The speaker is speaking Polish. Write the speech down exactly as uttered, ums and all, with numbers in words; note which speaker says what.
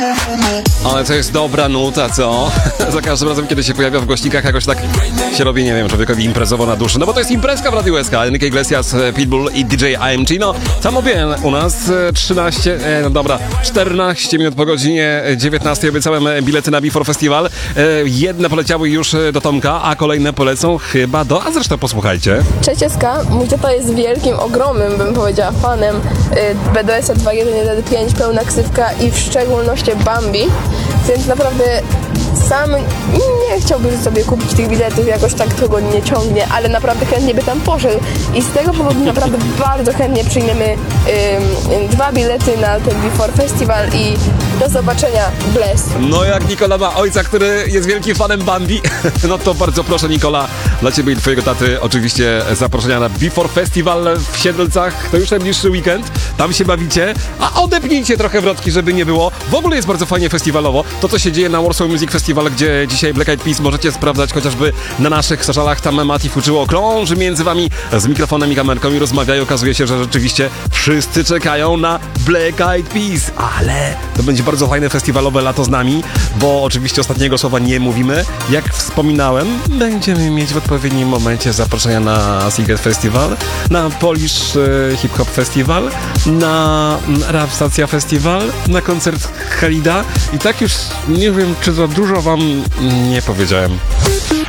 Speaker 1: Ale to jest dobra nuta, co? Za każdym razem, kiedy się pojawia w głośnikach, jakoś tak się robi, nie wiem, człowiekowi imprezowo na duszy. No bo to jest imprezka w Radiu S K. Enrique Iglesias, Pitbull i D J I M G. No, tam mówię, u nas trzynaście, e, no dobra, czternaście minut po godzinie dziewiętnastej obiecałem bilety na Before Festival. E, jedne poleciały już do Tomka, a kolejne polecą chyba do... A zresztą posłuchajcie.
Speaker 2: Cześć S K, mój tata jest wielkim, ogromnym, bym powiedziała, fanem y, B D S-a dwa jeden jeden pięć, pełna ksywka i w szczególności Bambi, więc naprawdę sam nie chciałbym sobie kupić tych biletów, jakoś tak to go nie ciągnie, ale naprawdę chętnie by tam poszedł i z tego powodu naprawdę bardzo chętnie przyjmiemy ym, dwa bilety na ten Before Festival i do zobaczenia, bless.
Speaker 1: No jak Nikola ma ojca, który jest wielkim fanem Bambi, no to bardzo proszę Nikola, dla ciebie i twojego taty oczywiście zaproszenia na Before Festival w Siedlcach, to już najbliższy weekend, tam się bawicie, a odepnijcie trochę wrotki, żeby nie było. W ogóle jest bardzo fajnie festiwalowo, to co się dzieje na Warsaw Music Festival, gdzie dzisiaj Black Eyed Peas możecie sprawdzać chociażby na naszych socialach, tam Mati Fuczyło krąży między wami z mikrofonem i kamerką i rozmawia i okazuje się, że rzeczywiście wszyscy czekają na Black Eyed Peas, ale to będzie bardzo fajne festiwalowe lato z nami, bo oczywiście ostatniego słowa nie mówimy. Jak wspominałem, będziemy mieć w odpowiednim momencie zaproszenia na Seagate Festival, na Polish e, Hip Hop Festival, na Rap Stacja Festival, na koncert Halida i tak już nie wiem, czy za dużo wam nie powiedziałem.